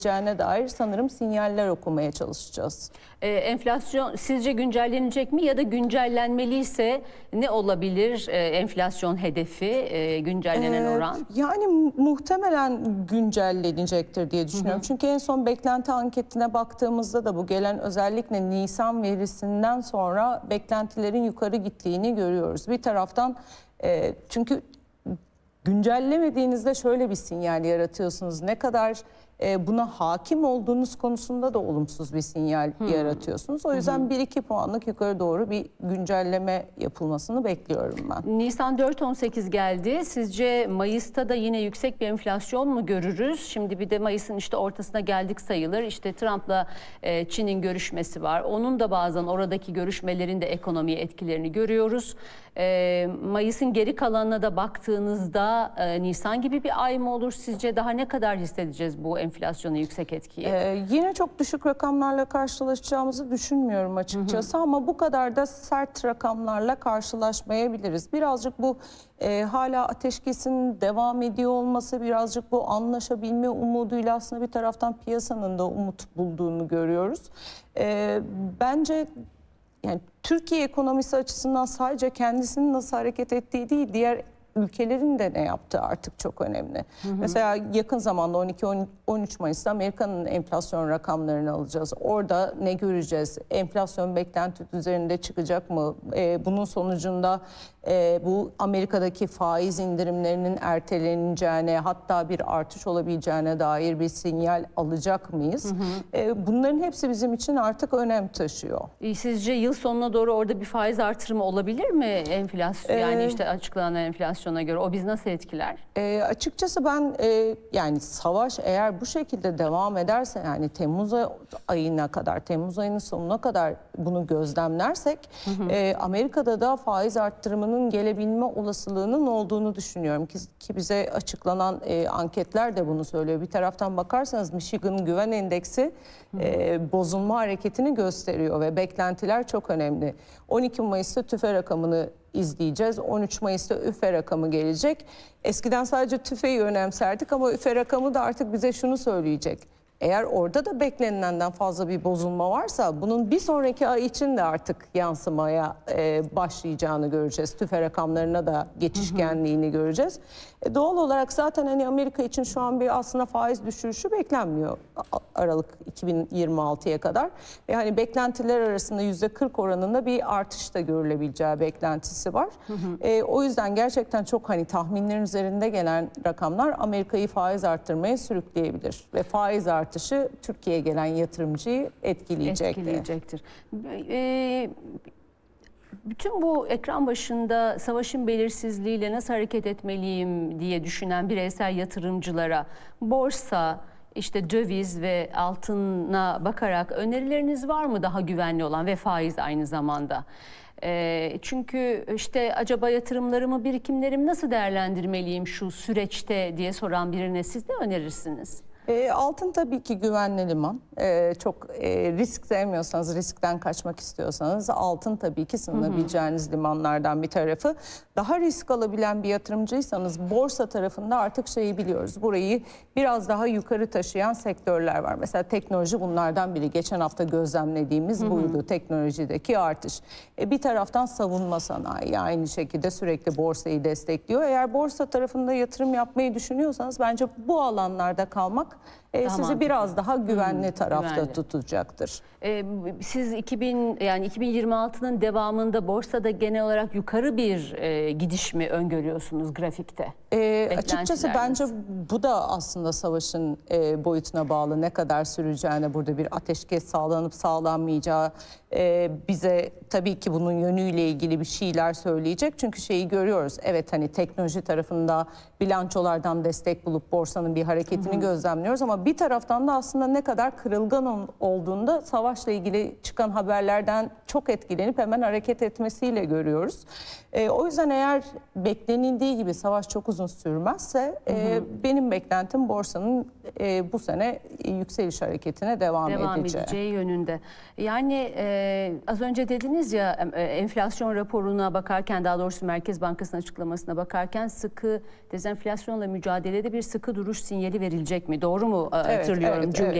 dair sanırım sinyaller okumaya çalışacağız. Enflasyon sizce güncellenecek mi ya da güncellenmeliyse ne olabilir enflasyon hedefi, güncellenen oran? Yani muhtemelen güncellenecektir diye düşünüyorum. Çünkü en son beklenti anketine baktığımızda da bu gelen özellikle Nisan verisinden sonra beklentilerin yukarı gittiğini görüyoruz. Bir taraftan çünkü güncellemediğinizde şöyle bir sinyal yaratıyorsunuz. Ne kadar buna hakim olduğunuz konusunda da olumsuz bir sinyal yaratıyorsunuz. O yüzden 1-2 puanlık yukarı doğru bir güncelleme yapılmasını bekliyorum ben. Nisan 4.18 geldi. Sizce Mayıs'ta da yine yüksek bir enflasyon mu görürüz? Şimdi bir de Mayıs'ın işte ortasına geldik sayılır. İşte Trump'la Çin'in görüşmesi var. Onun da bazen oradaki görüşmelerin de ekonomiye etkilerini görüyoruz. Mayıs'ın geri kalanına da baktığınızda Nisan gibi bir ay mı olur sizce? Daha ne kadar hissedeceğiz bu enflasyonun yüksek etkiyi? Yine çok düşük rakamlarla karşılaşacağımızı düşünmüyorum açıkçası ama bu kadar da sert rakamlarla karşılaşmayabiliriz. Birazcık bu hala ateşkesin devam ediyor olması, birazcık bu anlaşabilme umuduyla aslında bir taraftan piyasanın da umut bulduğunu görüyoruz. Bence yani Türkiye ekonomisi açısından sadece kendisinin nasıl hareket ettiği değil, diğer ülkelerin de ne yaptığı artık çok önemli. Mesela yakın zamanda 12-13 Mayıs'ta Amerika'nın enflasyon rakamlarını alacağız. Orada ne göreceğiz? Enflasyon beklenti üzerinde çıkacak mı? Bunun sonucunda bu Amerika'daki faiz indirimlerinin erteleneceğine, hatta bir artış olabileceğine dair bir sinyal alacak mıyız? Bunların hepsi bizim için artık önem taşıyor. Sizce yıl sonuna doğru orada bir faiz artırımı olabilir mi enflasyon? Yani işte açıklanan enflasyona göre o bizi nasıl etkiler? Açıkçası ben yani savaş eğer bu şekilde devam ederse, yani Temmuz ayına kadar, Temmuz ayının sonuna kadar bunu gözlemlersek Amerika'da da faiz arttırımının gelebilme olasılığının olduğunu düşünüyorum ki bize açıklanan anketler de bunu söylüyor. Bir taraftan bakarsanız Michigan Güven Endeksi bozulma hareketini gösteriyor ve beklentiler çok önemli. 12 Mayıs'ta tüfe rakamını izleyeceğiz. 13 Mayıs'ta üfe rakamı gelecek. Eskiden sadece tüfeyi önemserdik ama üfe rakamı da artık bize şunu söyleyecek. Eğer orada da beklenilenden fazla bir bozulma varsa bunun bir sonraki ay için de artık yansımaya başlayacağını göreceğiz. TÜFE rakamlarına da geçişkenliğini göreceğiz. Doğal olarak zaten hani Amerika için şu an bir aslında faiz düşürüşü beklenmiyor Aralık 2026'ya kadar. Ve hani beklentiler arasında %40 oranında bir artış da görülebileceği beklentisi var. O yüzden gerçekten çok hani tahminlerin üzerinde gelen rakamlar Amerika'yı faiz arttırmaya sürükleyebilir. Ve faiz artışı Türkiye'ye gelen yatırımcıyı etkileyecektir. Bütün bu ekran başında savaşın belirsizliğiyle nasıl hareket etmeliyim diye düşünen bireysel yatırımcılara borsa, işte döviz ve altına bakarak önerileriniz var mı daha güvenli olan ve faiz aynı zamanda? Çünkü işte acaba yatırımlarımı, birikimlerimi nasıl değerlendirmeliyim şu süreçte diye soran birine siz ne önerirsiniz? Altın tabii ki güvenli liman. Çok risk sevmiyorsanız, riskten kaçmak istiyorsanız altın tabii ki sığınabileceğiniz limanlardan bir tarafı. Daha risk alabilen bir yatırımcıysanız borsa tarafında artık şeyi biliyoruz. Burayı biraz daha yukarı taşıyan sektörler var. Mesela teknoloji bunlardan biri. Geçen hafta gözlemlediğimiz buydu, teknolojideki artış. Bir taraftan savunma sanayi aynı şekilde sürekli borsayı destekliyor. Eğer borsa tarafında yatırım yapmayı düşünüyorsanız bence bu alanlarda kalmak sizi biraz daha güvenli tarafta tutacaktır. Siz 2026'nın devamında borsada genel olarak yukarı bir gidiş mi öngörüyorsunuz grafikte? Açıkçası bence bu da aslında savaşın boyutuna bağlı, ne kadar süreceğine, burada bir ateşkes sağlanıp sağlanmayacağı bize tabii ki bunun yönüyle ilgili bir şeyler söyleyecek. Çünkü şeyi görüyoruz, evet hani teknoloji tarafında bilançolardan destek bulup borsanın bir hareketini gözlemliyoruz ama bir taraftan da aslında ne kadar kırılgan olduğunda savaşla ilgili çıkan haberlerden çok etkilenip hemen hareket etmesiyle görüyoruz. O yüzden eğer beklenildiği gibi savaş çok uzun sürmezse benim beklentim borsanın bu sene yükseliş hareketine devam edeceği yönünde. Yani az önce dediniz ya, enflasyon raporuna bakarken, daha doğrusu Merkez Bankası'nın açıklamasına bakarken sıkı dezenflasyonla mücadelede bir sıkı duruş sinyali verilecek mi? Doğru mu hatırlıyorum evet, cümle.